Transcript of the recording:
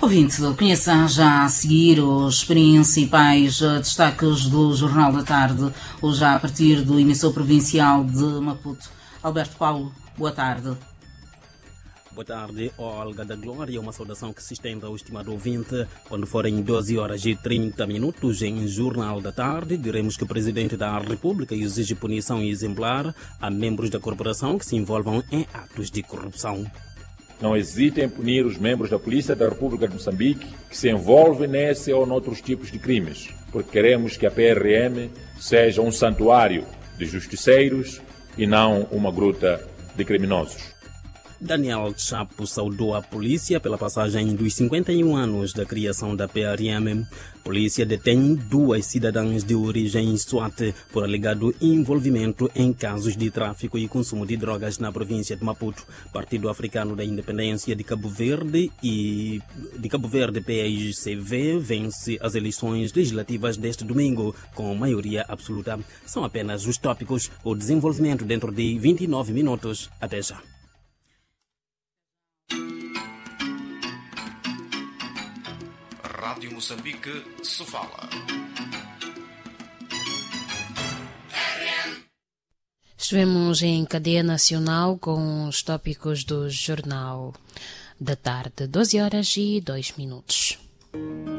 Ouvinte, conheça já a seguir os principais destaques do Jornal da Tarde, hoje a partir do emissor provincial de Maputo. Alberto Paulo, boa tarde. Boa tarde, Olga da Glória. Uma saudação que se estende ao estimado ouvinte. Quando forem 12 horas e 30 minutos em Jornal da Tarde, diremos que o Presidente da República exige punição exemplar a membros da corporação que se envolvam em atos de corrupção. Não hesitem em punir os membros da Polícia da República de Moçambique que se envolvem nesse ou noutros tipos de crimes, porque queremos que a PRM seja um santuário de justiceiros e não uma gruta de criminosos. Daniel Chapo saudou a polícia pela passagem dos 51 anos da criação da PRM. A polícia detém 2 cidadãs de origem Swat por alegado envolvimento em casos de tráfico e consumo de drogas na província de Maputo. Partido Africano da Independência de Cabo Verde PAIGCV vence as eleições legislativas deste domingo com maioria absoluta. São apenas os tópicos. O desenvolvimento dentro de 29 minutos. Até já. Rádio Moçambique se fala. Estivemos em cadeia nacional com os tópicos do Jornal da Tarde, 12 horas e 2 minutos.